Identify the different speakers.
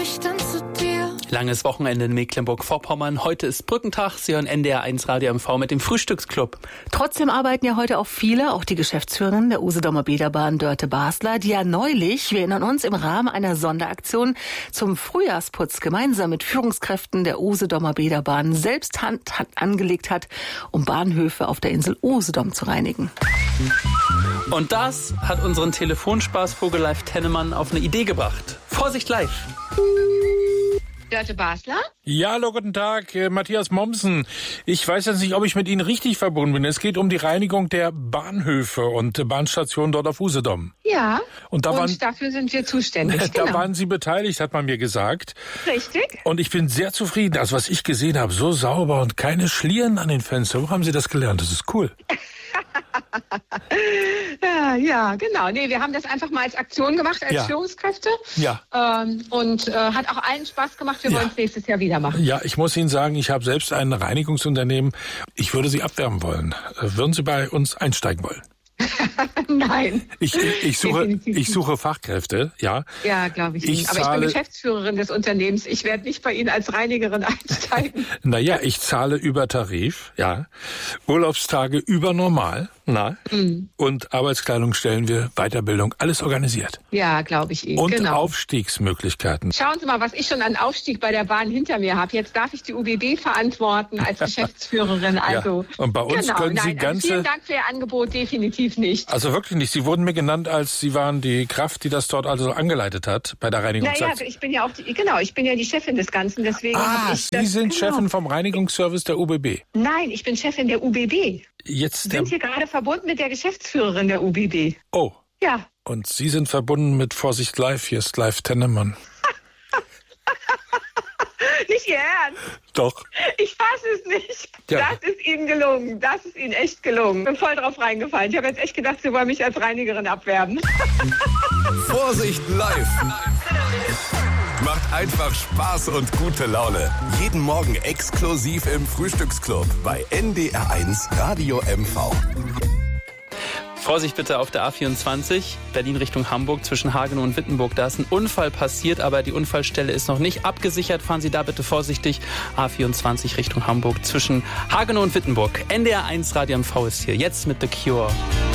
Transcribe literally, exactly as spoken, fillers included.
Speaker 1: ich dann zu dir?
Speaker 2: Langes Wochenende in Mecklenburg-Vorpommern. Heute ist Brückentag. Sie hören N D R eins Radio M V mit dem Frühstücksclub.
Speaker 3: Trotzdem arbeiten ja heute auch viele, auch die Geschäftsführerin der Usedomer Bäderbahn Dörte Basler, die ja neulich, wir erinnern uns, im Rahmen einer Sonderaktion zum Frühjahrsputz gemeinsam mit Führungskräften der Usedomer Bäderbahn selbst Hand, Hand angelegt hat, um Bahnhöfe auf der Insel Usedom zu reinigen.
Speaker 2: Und das hat unseren Telefonspaßvogel Live Tennemann auf eine Idee gebracht. Vorsicht live!
Speaker 4: Dörte Basler?
Speaker 5: Ja, hallo, guten Tag, äh, Matthias Mommsen. Ich weiß jetzt nicht, ob ich mit Ihnen richtig verbunden bin. Es geht um die Reinigung der Bahnhöfe und äh, Bahnstationen dort auf Usedom.
Speaker 4: Ja,
Speaker 5: und, da
Speaker 4: und
Speaker 5: waren,
Speaker 4: dafür sind wir zuständig.
Speaker 5: Da
Speaker 4: genau.
Speaker 5: waren Sie beteiligt, hat man mir gesagt.
Speaker 4: Richtig.
Speaker 5: Und ich bin sehr zufrieden. Also was ich gesehen habe, so sauber und keine Schlieren an den Fenstern. Wo haben Sie das gelernt? Das ist cool.
Speaker 4: ja, ja, genau. Nee, wir haben das einfach mal als Aktion gemacht, als
Speaker 5: ja.
Speaker 4: Führungskräfte.
Speaker 5: Ja.
Speaker 4: Ähm, und äh, hat auch allen Spaß gemacht. Wir
Speaker 5: ja.
Speaker 4: wollen es nächstes Jahr wieder machen.
Speaker 5: Ja, ich muss Ihnen sagen, ich habe selbst ein Reinigungsunternehmen. Ich würde Sie abwerben wollen. Würden Sie bei uns einsteigen wollen?
Speaker 4: Nein.
Speaker 5: Ich, ich, suche, ich suche Fachkräfte, ja.
Speaker 4: Ja, glaube ich.
Speaker 5: ich
Speaker 4: Aber ich bin Geschäftsführerin des Unternehmens. Ich werde nicht bei Ihnen als Reinigerin einsteigen.
Speaker 5: Naja, ich zahle über Tarif, ja. Urlaubstage über normal, na. Mhm. Und Arbeitskleidung stellen wir, Weiterbildung, alles organisiert.
Speaker 4: Ja, glaube ich Ihnen.
Speaker 5: Und
Speaker 4: genau.
Speaker 5: Aufstiegsmöglichkeiten.
Speaker 4: Schauen Sie mal, was ich schon an Aufstieg bei der Bahn hinter mir habe. Jetzt darf ich die U B B verantworten als Geschäftsführerin. Also,
Speaker 5: ja. Und bei uns
Speaker 4: genau.
Speaker 5: können Sie
Speaker 4: Nein,
Speaker 5: ganze...
Speaker 4: Vielen Dank für Ihr Angebot, definitiv nicht.
Speaker 5: Also wirklich nicht. Sie wurden mir genannt, als Sie waren die Kraft, die das dort also angeleitet hat bei der Reinigungsaktion.
Speaker 4: Naja, ich bin ja auch die, genau, ich bin ja die Chefin des Ganzen, deswegen
Speaker 5: Ah,
Speaker 4: ich
Speaker 5: Sie
Speaker 4: das,
Speaker 5: sind
Speaker 4: genau.
Speaker 5: Chefin vom Reinigungsservice der U B B.
Speaker 4: Nein, ich bin Chefin der U B B.
Speaker 5: Jetzt
Speaker 4: sind hier gerade verbunden mit der Geschäftsführerin der U B B.
Speaker 5: Oh.
Speaker 4: Ja.
Speaker 5: Und Sie sind verbunden mit Vorsicht Live. Hier ist Live Tennemann.
Speaker 4: Nicht Ihr Ernst?
Speaker 5: Doch.
Speaker 4: Ich fasse es nicht.
Speaker 5: Ja.
Speaker 4: Das ist Ihnen gelungen. Das ist Ihnen echt gelungen. Ich bin voll drauf reingefallen. Ich habe jetzt echt gedacht, Sie wollen mich als Reinigerin abwerben.
Speaker 6: Vorsicht Live. Macht einfach Spaß und gute Laune. Jeden Morgen exklusiv im Frühstücksclub bei N D R eins Radio M V.
Speaker 2: Vorsicht bitte auf der A vierundzwanzig, Berlin Richtung Hamburg, zwischen Hagenow und Wittenburg. Da ist ein Unfall passiert, aber die Unfallstelle ist noch nicht abgesichert. Fahren Sie da bitte vorsichtig. A vierundzwanzig Richtung Hamburg, zwischen Hagenow und Wittenburg. N D R eins Radio M V ist hier. Jetzt mit The Cure.